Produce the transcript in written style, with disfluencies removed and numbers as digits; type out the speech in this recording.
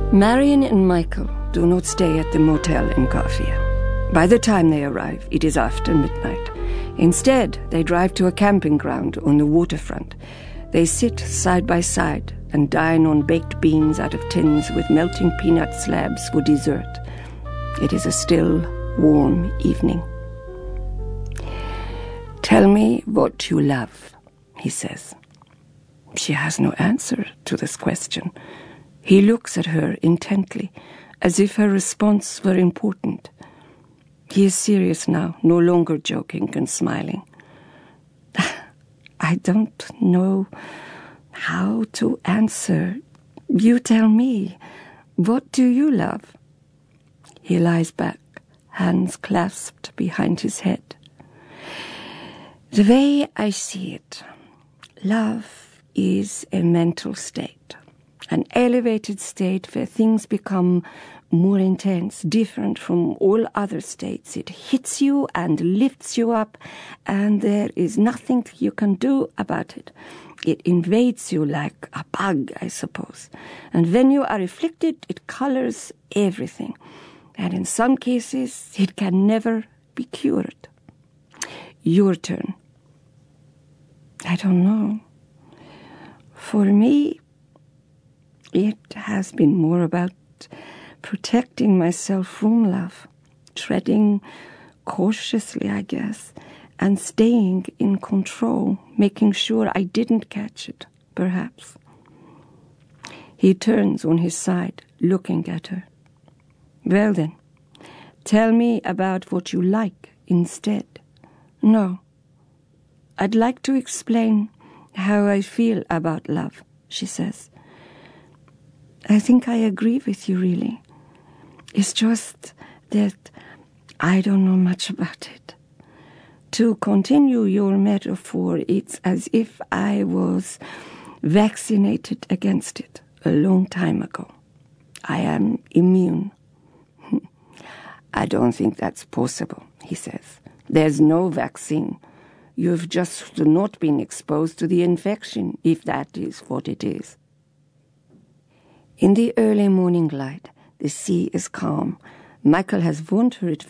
Marion and Michael do not stay at the motel in Kafia. By the time they arrive, it is after midnight. Instead, they drive to a camping ground on the waterfront. They sit side by side and dine on baked beans out of tins with melting peanut slabs for dessert. It is a still, warm evening. "Tell me what you love," he says. She has no answer to this question. He looks at her intently, as if her response were important. He is serious now, no longer joking and smiling. "I don't know how to answer. You tell me. What do you love?" He lies back, hands clasped behind his head. "The way I see it, love is a mental state, an elevated state where things become more intense, different from all other states. It hits you and lifts you up, and there is nothing you can do about it. It invades you like a bug, I suppose. And when you are afflicted, it colors everything. And in some cases, it can never be cured. Your turn." "I don't know. For me, it has been more about protecting myself from love, treading cautiously, I guess, and staying in control, making sure I didn't catch it, perhaps." He turns on his side, looking at her. "Well then, tell me about what you like instead." "No. I'd like to explain how I feel about love," she says. "I think I agree with you, really. It's just that I don't know much about it. To continue your metaphor, it's as if I was vaccinated against it a long time ago. I am immune." "I don't think that's possible," he says. "There's no vaccine. You've just not been exposed to the infection, if that is what it is." In the early morning light, the sea is calm. Michael has warned her it